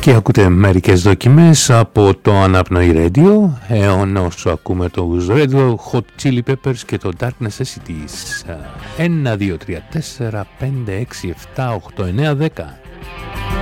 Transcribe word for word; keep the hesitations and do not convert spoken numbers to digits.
Και ακούτε μερικές δοκιμές από το Αναπνοή Radio, έως ακούμε το Radio, Hot Chili Peppers και το Dark Necessities. ένα, δύο, τρία, τέσσερα, πέντε, έξι, επτά, οκτώ, εννέα, δέκα.